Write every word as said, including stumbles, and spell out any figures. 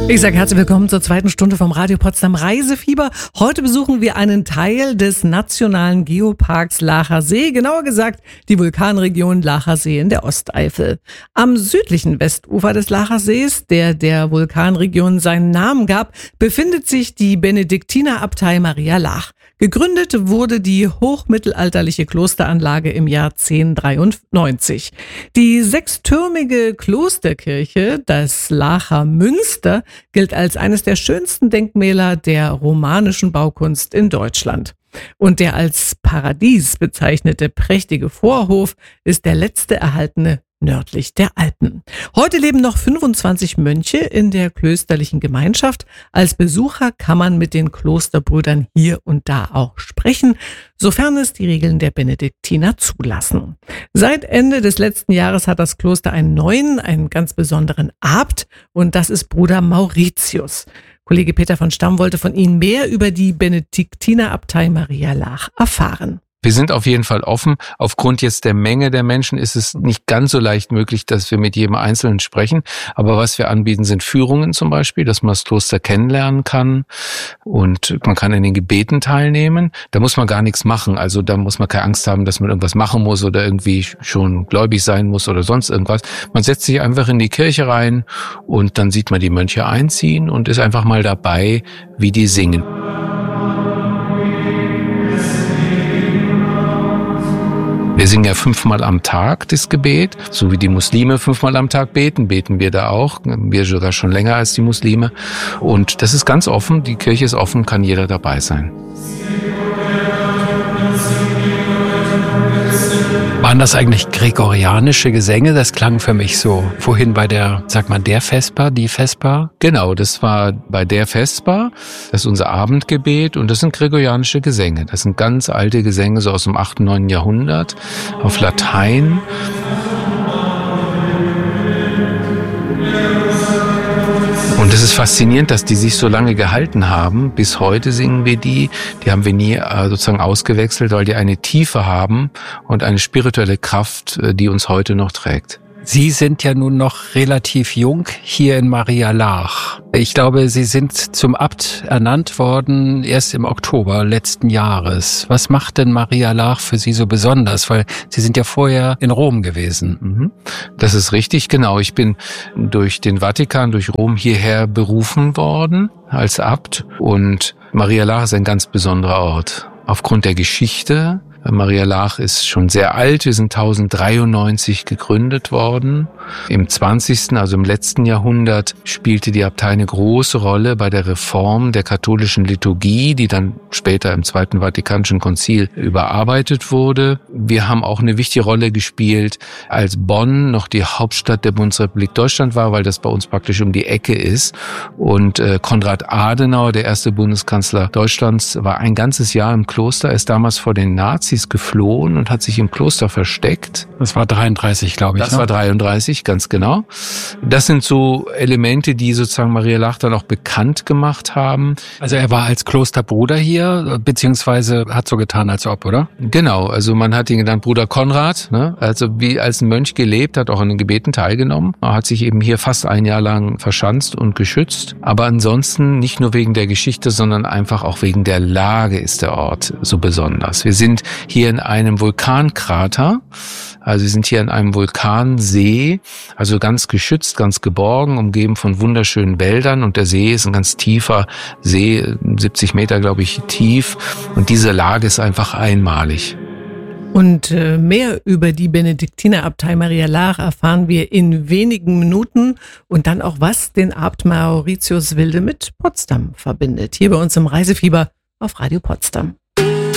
Ich sage herzlich willkommen zur zweiten Stunde vom Radio Potsdam Reisefieber. Heute besuchen wir einen Teil des Nationalen Geoparks Laacher See, genauer gesagt die Vulkanregion Laacher See in der Osteifel. Am südlichen Westufer des Laacher Sees, der der Vulkanregion seinen Namen gab, befindet sich die Benediktinerabtei Maria Laach. Gegründet wurde die hochmittelalterliche Klosteranlage im Jahr zehnhundertdreiundneunzig. Die sechstürmige Klosterkirche, das Laacher Münster, gilt als eines der schönsten Denkmäler der romanischen Baukunst in Deutschland. Und der als Paradies bezeichnete prächtige Vorhof ist der letzte erhaltene nördlich der Alpen. Heute leben noch fünfundzwanzig Mönche in der klösterlichen Gemeinschaft. Als Besucher kann man mit den Klosterbrüdern hier und da auch sprechen, sofern es die Regeln der Benediktiner zulassen. Seit Ende des letzten Jahres hat das Kloster einen neuen, einen ganz besonderen Abt, und das ist Bruder Mauritius. Kollege Peter von Stamm wollte von Ihnen mehr über die Benediktinerabtei Maria Laach erfahren. Wir sind auf jeden Fall offen. Aufgrund jetzt der Menge der Menschen ist es nicht ganz so leicht möglich, dass wir mit jedem Einzelnen sprechen. Aber was wir anbieten, sind Führungen zum Beispiel, dass man das Kloster kennenlernen kann. Und man kann in den Gebeten teilnehmen. Da muss man gar nichts machen. Also da muss man keine Angst haben, dass man irgendwas machen muss oder irgendwie schon gläubig sein muss oder sonst irgendwas. Man setzt sich einfach in die Kirche rein und dann sieht man die Mönche einziehen und ist einfach mal dabei, wie die singen. Wir singen ja fünfmal am Tag das Gebet, so wie die Muslime fünfmal am Tag beten, beten wir da auch. Wir sogar schon länger als die Muslime. Und das ist ganz offen, die Kirche ist offen, kann jeder dabei sein. Waren das eigentlich gregorianische Gesänge? Das klang für mich so. Vorhin bei der, sagt man, der Vesper, die Vesper? Genau, das war bei der Vesper. Das ist unser Abendgebet und das sind gregorianische Gesänge. Das sind ganz alte Gesänge, so aus dem achten, neunten Jahrhundert, auf Latein. Und es ist faszinierend, dass die sich so lange gehalten haben. Bis heute singen wir die. Die haben wir nie sozusagen ausgewechselt, weil die eine Tiefe haben und eine spirituelle Kraft, die uns heute noch trägt. Sie sind ja nun noch relativ jung hier in Maria Laach. Ich glaube, Sie sind zum Abt ernannt worden erst im Oktober letzten Jahres. Was macht denn Maria Laach für Sie so besonders? Weil Sie sind ja vorher in Rom gewesen. Das ist richtig, genau. Ich bin durch den Vatikan, durch Rom hierher berufen worden als Abt. Und Maria Laach ist ein ganz besonderer Ort. Aufgrund der Geschichte. Maria Laach ist schon sehr alt. Wir sind tausenddreiundneunzig gegründet worden. Im zwanzigsten, also im letzten Jahrhundert, spielte die Abtei eine große Rolle bei der Reform der katholischen Liturgie, die dann später im Zweiten Vatikanischen Konzil überarbeitet wurde. Wir haben auch eine wichtige Rolle gespielt, als Bonn noch die Hauptstadt der Bundesrepublik Deutschland war, weil das bei uns praktisch um die Ecke ist. Und äh, Konrad Adenauer, der erste Bundeskanzler Deutschlands, war ein ganzes Jahr im Kloster, ist damals vor den Nazis geflohen und hat sich im Kloster versteckt. Das war dreiunddreißig, glaube ich. Das ne? war dreiunddreißig, ganz genau. Das sind so Elemente, die sozusagen Maria Laach dann auch bekannt gemacht haben. Also er war als Klosterbruder hier, beziehungsweise hat so getan, als ob, oder? Genau, also man hat ihn genannt Bruder Konrad, ne? Also wie als ein Mönch gelebt, hat auch an den Gebeten teilgenommen. Er hat sich eben hier fast ein Jahr lang verschanzt und geschützt. Aber ansonsten nicht nur wegen der Geschichte, sondern einfach auch wegen der Lage ist der Ort so besonders. Wir sind hier in einem Vulkankrater, also wir sind hier in einem Vulkansee, also ganz geschützt, ganz geborgen, umgeben von wunderschönen Wäldern, und der See ist ein ganz tiefer See, siebzig Meter, glaube ich, tief, und diese Lage ist einfach einmalig. Und äh, mehr über die Benediktinerabtei Maria Laach erfahren wir in wenigen Minuten, und dann auch, was den Abt Mauritius Wilde mit Potsdam verbindet. Hier bei uns im Reisefieber auf Radio Potsdam.